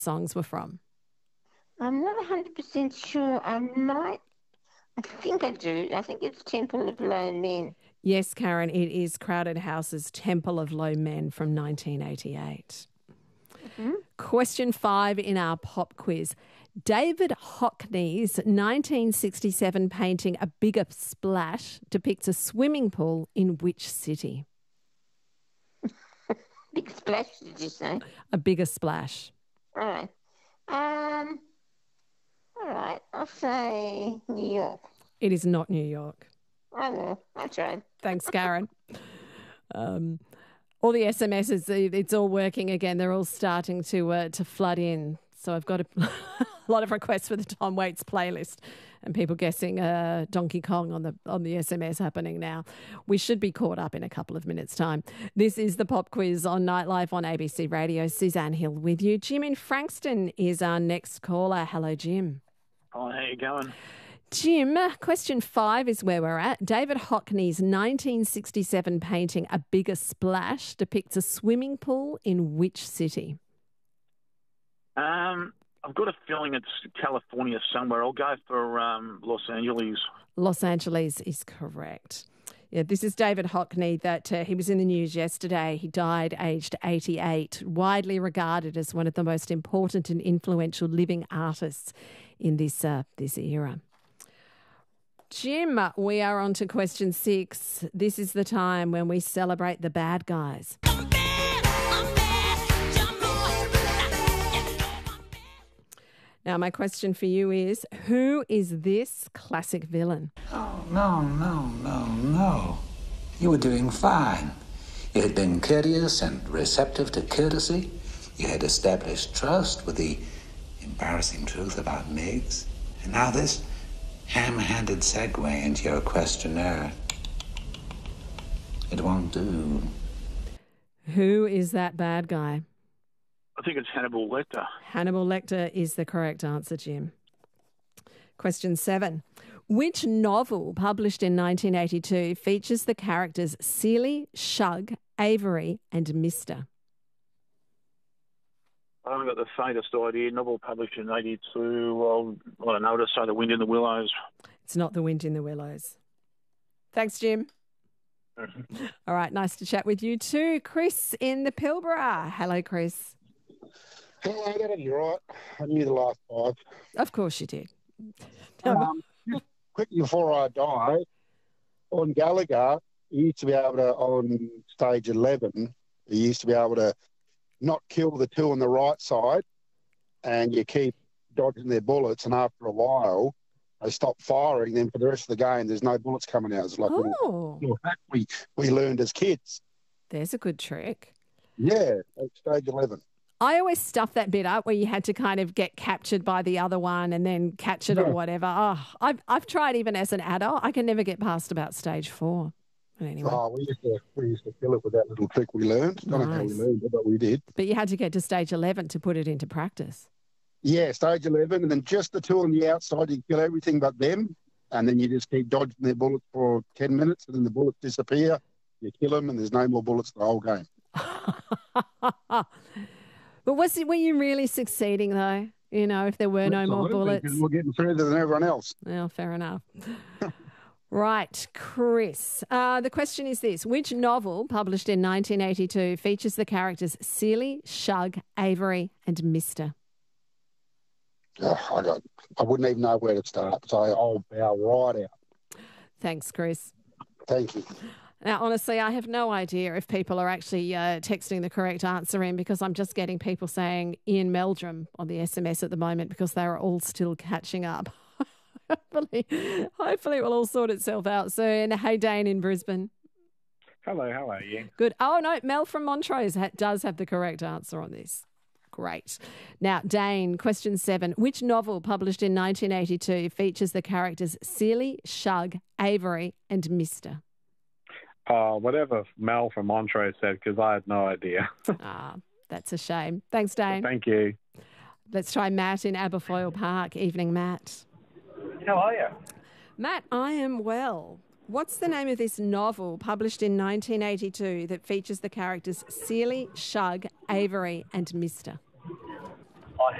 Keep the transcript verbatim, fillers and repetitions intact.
songs were from? I'm not one hundred percent sure. I might. I think I do. I think it's Temple of Low Men. Yes, Karen, it is Crowded House's Temple of Low Men from nineteen eighty-eight. Mm-hmm. Question five in our pop quiz. David Hockney's nineteen sixty-seven painting A Bigger Splash depicts a swimming pool in which city? Big splash, did you say? A Bigger Splash. All right. Um. All right. I'll say New York. It is not New York. I know. I tried. Thanks, Karen. um, all the S M Ses, it's all working again. They're all starting to uh, to flood in. So I've got a, a lot of requests for the Tom Waits playlist, and people guessing uh, Donkey Kong on the on the S M S happening now. We should be caught up in a couple of minutes' time. This is the Pop Quiz on Nightlife on A B C Radio. Suzanne Hill with you. Jim in Frankston is our next caller. Hello, Jim. Hi, how you going? Jim, question five is where we're at. David Hockney's nineteen sixty-seven painting A Bigger Splash depicts a swimming pool in which city? Um, I've got a feeling it's California somewhere. I'll go for um, Los Angeles. Los Angeles is correct. Yeah, this is David Hockney that uh, he was in the news yesterday. He died aged eighty-eight, widely regarded as one of the most important and influential living artists in this uh, this era. Jim, we are on to question six. This is the time when we celebrate the bad guys. Now, my question for you is, who is this classic villain? Oh, no, no, no, no. You were doing fine. You had been courteous and receptive to courtesy. You had established trust with the embarrassing truth about Miggs. And now this ham-handed segue into your questionnaire. It won't do. Who is that bad guy? I think it's Hannibal Lecter. Hannibal Lecter is the correct answer, Jim. Question seven. Which novel published in nineteen eighty-two features the characters Seeley, Shug, Avery and Mister? I haven't got the faintest idea. Novel published in eighty-two. Well, I don't know. I'll say The Wind in the Willows. It's not The Wind in the Willows. Thanks, Jim. All right, nice to chat with you too. Chris in the Pilbara. Hello, Chris. Hello, that'll be right. I knew the last five. Of course you did. Um, just quickly before I die, on Gallagher, you used to be able to, on stage eleven, you used to be able to not kill the two on the right side, and you keep dodging their bullets, and after a while, they stop firing. Then for the rest of the game, there's no bullets coming out. It's like oh. little, little hack we, we learned as kids. There's a good trick. Yeah, at stage eleven. I always stuffed that bit up where you had to kind of get captured by the other one and then catch it yeah. or whatever. Oh, I've I've tried even as an adult. I can never get past about stage four. But anyway. Oh, we used to we used to kill it with that little trick we learned. I don't know how we learned it, but we did. But you had to get to stage eleven to put it into practice. Yeah, stage eleven, and then just the two on the outside, you kill everything but them, and then you just keep dodging their bullets for ten minutes, and then the bullets disappear. You kill them, and there's no more bullets the whole game. But was it, were you really succeeding, though? You know, if there were no more bullets? We're getting further than everyone else. Well, fair enough. Right, Chris. Uh, the question is this. Which novel, published in nineteen eighty-two, features the characters Seeley, Shug, Avery and Mister? Oh, I, got, I wouldn't even know where to start, so I'll bow right out. Thanks, Chris. Thank you. Now, honestly, I have no idea if people are actually uh, texting the correct answer in, because I'm just getting people saying Ian Meldrum on the S M S at the moment because they're all still catching up. hopefully, hopefully it will all sort itself out soon. Hey, Dane in Brisbane. Hello, how are you? Good. Oh, no, Mel from Montrose ha- does have the correct answer on this. Great. Now, Dane, question seven. Which novel published in nineteen eighty-two features the characters Seeley, Shug, Avery and Mister? Uh, whatever Mel from Montrose said, because I had no idea. Ah, that's a shame. Thanks, Dane. Thank you. Let's try Matt in Aberfoyle Park. Evening, Matt. How are you? Matt, I am well. What's the name of this novel published in nineteen eighty-two that features the characters Seeley, Shug, Avery and Mister?